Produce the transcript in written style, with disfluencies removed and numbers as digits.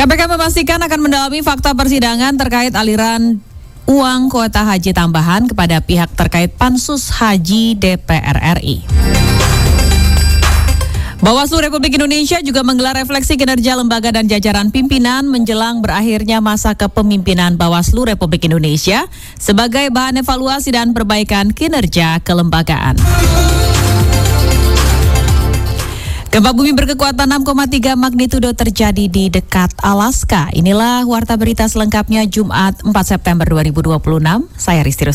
KPK memastikan akan mendalami fakta persidangan terkait aliran uang kuota haji tambahan kepada pihak terkait Pansus Haji DPR RI. Bawaslu Republik Indonesia juga menggelar refleksi kinerja lembaga dan jajaran pimpinan menjelang berakhirnya masa kepemimpinan Bawaslu Republik Indonesia sebagai bahan evaluasi dan perbaikan kinerja kelembagaan. Gempa bumi berkekuatan 6,3 magnitudo terjadi di dekat Alaska. Inilah warta berita selengkapnya Jumat 4 September 2026. Saya Risti